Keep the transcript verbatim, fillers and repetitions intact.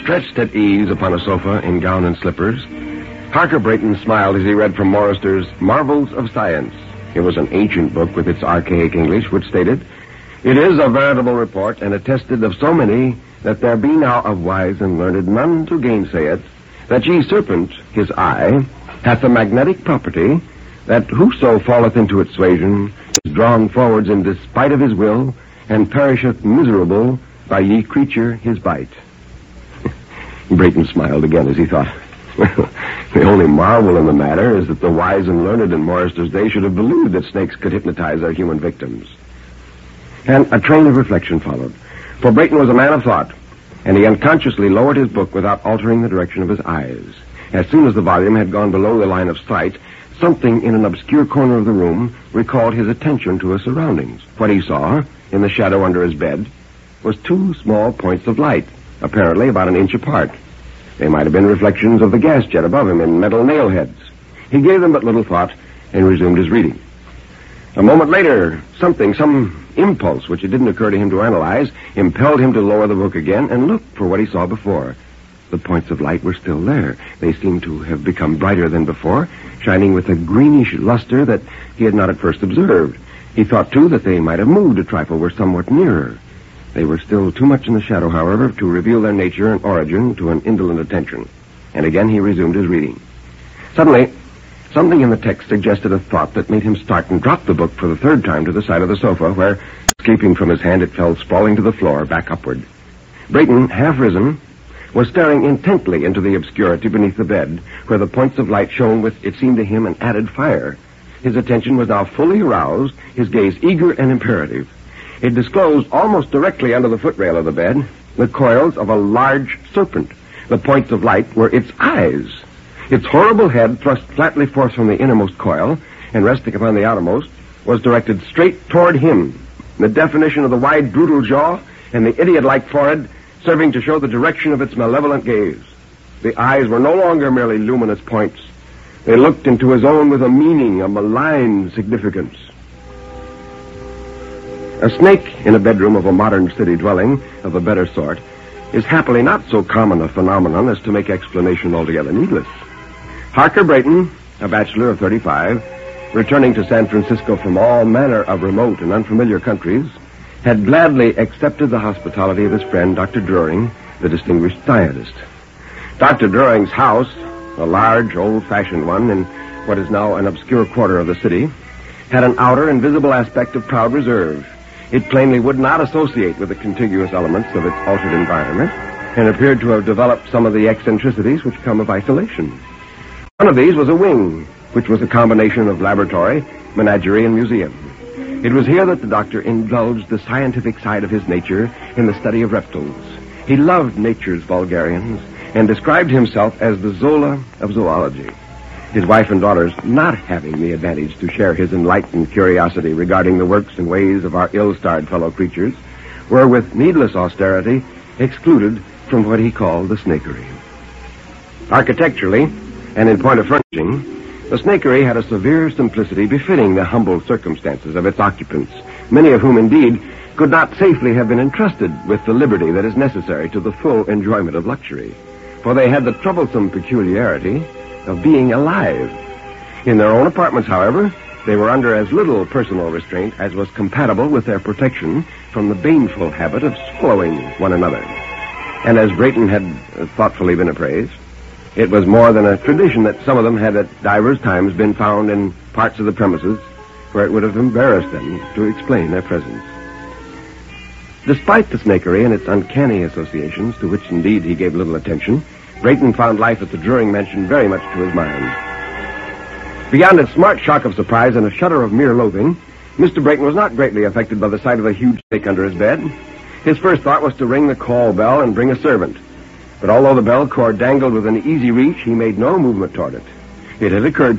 Stretched at ease upon a sofa in gown and slippers, Harker Brayton smiled as he read from Morrister's Marvels of Science. It was an ancient book with its archaic English, which stated, "It is a veritable report, and attested of so many, that there be now of wise and learned none to gainsay it, that ye serpent, his eye, hath a magnetic property, that whoso falleth into its suasion is drawn forwards in despite of his will, and perisheth miserable by ye creature his bite." Brayton smiled again as he thought, well, the only marvel in the matter is that the wise and learned in Morrister's day should have believed that snakes could hypnotize their human victims. And a train of reflection followed, for Brayton was a man of thought, and he unconsciously lowered his book without altering the direction of his eyes. As soon as the volume had gone below the line of sight, something in an obscure corner of the room recalled his attention to his surroundings. What he saw, in the shadow under his bed, was two small points of light, apparently about an inch apart. They might have been reflections of the gas jet above him in metal nail heads. He gave them but little thought and resumed his reading. A moment later, something, some impulse which it didn't occur to him to analyze, impelled him to lower the book again and look for what he saw before. The points of light were still there. They seemed to have become brighter than before, shining with a greenish luster that he had not at first observed. He thought, too, that they might have moved a trifle, were somewhat nearer. They were still too much in the shadow, however, to reveal their nature and origin to an indolent attention. And again he resumed his reading. Suddenly, something in the text suggested a thought that made him start and drop the book for the third time to the side of the sofa, where, escaping from his hand, it fell sprawling to the floor, back upward. Brayton, half risen, was staring intently into the obscurity beneath the bed, where the points of light shone with, it seemed to him, an added fire. His attention was now fully aroused, his gaze eager and imperative. It disclosed almost directly under the footrail of the bed the coils of a large serpent. The points of light were its eyes. Its horrible head, thrust flatly forth from the innermost coil and resting upon the outermost, was directed straight toward him. The definition of the wide, brutal jaw and the idiot-like forehead serving to show the direction of its malevolent gaze. The eyes were no longer merely luminous points. They looked into his own with a meaning, a malign significance. A snake in a bedroom of a modern city dwelling of a better sort is happily not so common a phenomenon as to make explanation altogether needless. Harker Brayton, a bachelor of thirty-five, returning to San Francisco from all manner of remote and unfamiliar countries, had gladly accepted the hospitality of his friend, Doctor Druring, the distinguished scientist. Doctor Druring's house, a large, old-fashioned one in what is now an obscure quarter of the city, had an outer and visible aspect of proud reserve. It plainly would not associate with the contiguous elements of its altered environment, and appeared to have developed some of the eccentricities which come of isolation. One of these was a wing, which was a combination of laboratory, menagerie, and museum. It was here that the doctor indulged the scientific side of his nature in the study of reptiles. He loved nature's vulgarians, and described himself as the Zola of zoology. His wife and daughters, not having the advantage to share his enlightened curiosity regarding the works and ways of our ill-starred fellow creatures, were with needless austerity excluded from what he called the snakery. Architecturally, and in point of furnishing, the snakery had a severe simplicity befitting the humble circumstances of its occupants, many of whom, indeed, could not safely have been entrusted with the liberty that is necessary to the full enjoyment of luxury, for they had the troublesome peculiarity of being alive. In their own apartments, however, they were under as little personal restraint as was compatible with their protection from the baneful habit of swallowing one another. And as Brayton had thoughtfully been appraised, it was more than a tradition that some of them had at divers times been found in parts of the premises where it would have embarrassed them to explain their presence. Despite the snakery and its uncanny associations, to which indeed he gave little attention, Brayton found life at the Druring mansion very much to his mind. Beyond a smart shock of surprise and a shudder of mere loathing, Mister Brayton was not greatly affected by the sight of a huge snake under his bed. His first thought was to ring the call bell and bring a servant. But although the bell cord dangled within easy reach, he made no movement toward it. It had occurred